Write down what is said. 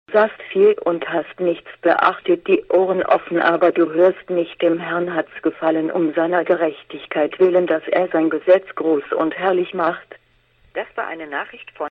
Sahst viel und hast nichts beachtet, die Ohren offen, aber du hörst nicht. Dem Herrn hat's gefallen, um seiner Gerechtigkeit willen, dass er sein Gesetz groß und herrlich macht. Das war eine Nachricht von